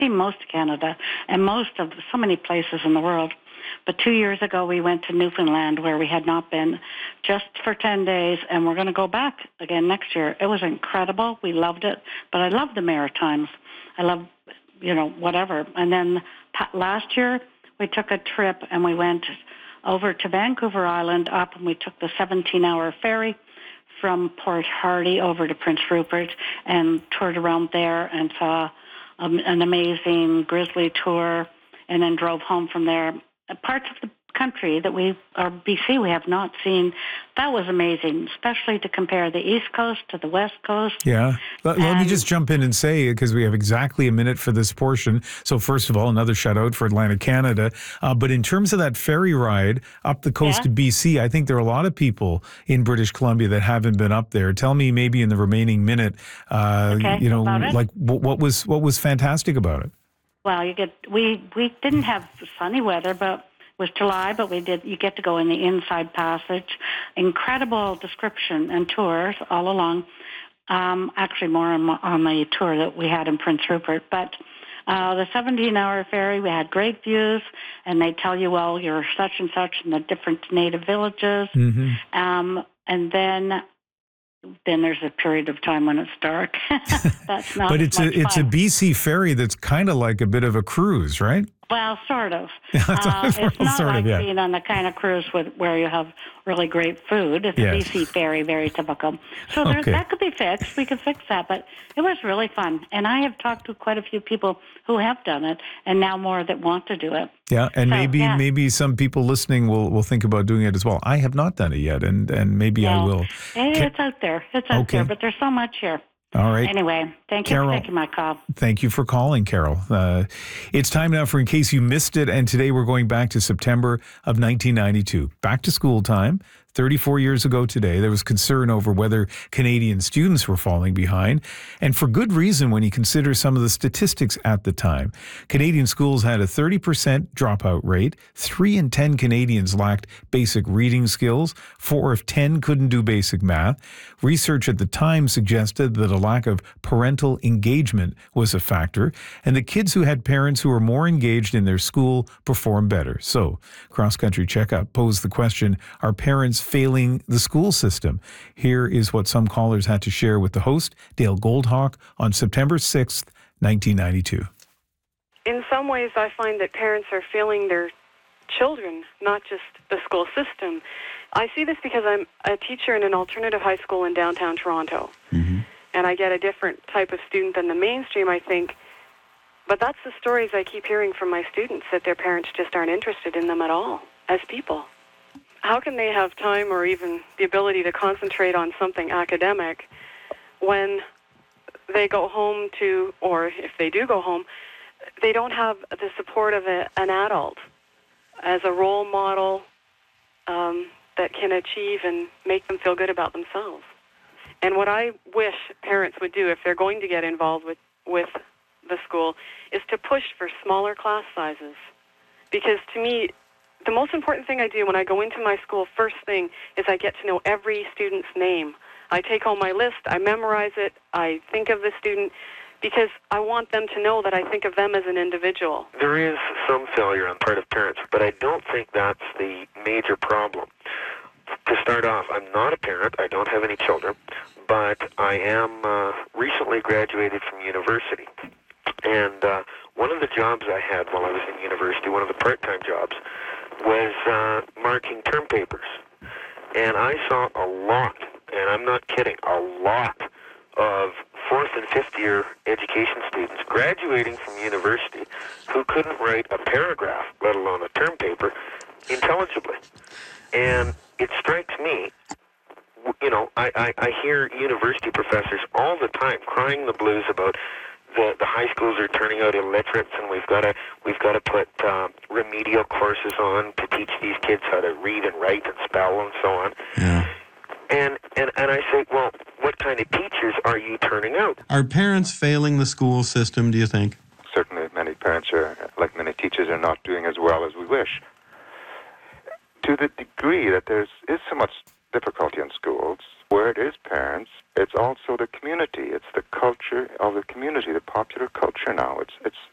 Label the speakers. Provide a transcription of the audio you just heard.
Speaker 1: seen most of Canada and most of so many places in the world. But 2 years ago, we went to Newfoundland, where we had not been, just for 10 days, and we're going to go back again next year. It was incredible. We loved it. But I love the Maritimes. I love, whatever. And then last year, we took a trip, and we went over to Vancouver Island up, and we took the 17-hour ferry from Port Hardy over to Prince Rupert and toured around there and saw an amazing grizzly tour, and then drove home from there. Parts of the country that BC, we have not seen. That was amazing, especially to compare the East Coast to the West Coast.
Speaker 2: Yeah. Let me just jump in and say, because we have exactly a minute for this portion. So first of all, another shout out for Atlantic Canada. But in terms of that ferry ride up the coast of BC, I think there are a lot of people in British Columbia that haven't been up there. Tell me maybe in the remaining minute, like what was fantastic about it?
Speaker 1: Well, we didn't have sunny weather, but it was July, but you get to go in the Inside Passage. Incredible description and tours all along. Actually more on the tour that we had in Prince Rupert. But the 17-hour ferry, we had great views, and they tell you, well, you're such and such in the different native villages. Mm-hmm. And then there's a period of time when it's dark. That's not.
Speaker 2: But it's a BC ferry that's kind of like a bit of a cruise, right?
Speaker 1: Well, sort of. It's not like being on the kind of cruise where you have really great food. It's a BC ferry, very typical. So that could be fixed. We could fix that. But it was really fun. And I have talked to quite a few people who have done it, and now more that want to do it.
Speaker 2: Yeah, and maybe some people listening will think about doing it as well. I have not done it yet, and maybe I will.
Speaker 1: It's out there. It's out there, but there's so much here.
Speaker 2: All right.
Speaker 1: Anyway, thank you for taking my call.
Speaker 2: Thank you for calling, Carol. It's time now for In Case You Missed It, and today we're going back to September of 1992. Back to school time. 34 years ago today, there was concern over whether Canadian students were falling behind, and for good reason when you consider some of the statistics at the time. Canadian schools had a 30% dropout rate, 3 in 10 Canadians lacked basic reading skills, 4 of 10 couldn't do basic math. Research at the time suggested that a lack of parental engagement was a factor, and the kids who had parents who were more engaged in their school performed better. So, Cross Country Checkup posed the question, are parents failing the school system? Here is what some callers had to share with the host, Dale Goldhawk, on September 6th, 1992.
Speaker 3: In some ways, I find that parents are failing their children, not just the school system. I see this because I'm a teacher in an alternative high school in downtown Toronto. Mm-hmm. And I get a different type of student than the mainstream, I think. But that's the stories I keep hearing from my students, that their parents just aren't interested in them at all as people. How can they have time or even the ability to concentrate on something academic when they go home to, or if they do go home, they don't have the support of an adult as a role model that can achieve and make them feel good about themselves? And what I wish parents would do if they're going to get involved with the school is to push for smaller class sizes. Because to me, the most important thing I do when I go into my school, first thing, is I get to know every student's name. I take home my list, I memorize it, I think of the student, because I want them to know that I think of them as an individual.
Speaker 4: There is some failure on the part of parents, but I don't think that's the major problem. To start off, I'm not a parent, I don't have any children, but I am recently graduated from university. And one of the jobs I had while I was in university, one of the part-time jobs, was marking term papers. And I saw a lot, and I'm not kidding, a lot of 4th and 5th year education students graduating from university who couldn't write a paragraph, let alone a term paper, intelligibly. And it strikes me, I hear university professors all the time crying the blues about the high schools are turning out illiterates, and we've got to put remedial courses on to teach these kids how to read and write and spell and so on.
Speaker 5: Yeah.
Speaker 4: And I say, well, what kind of teachers are you turning out?
Speaker 5: Are parents failing the school system, do you think?
Speaker 6: Certainly many parents are, like many teachers, are not doing as well as we wish. To the degree that there is so much difficulty in schools, where it is parents, it's also the community. It's the culture of the community, the popular culture now.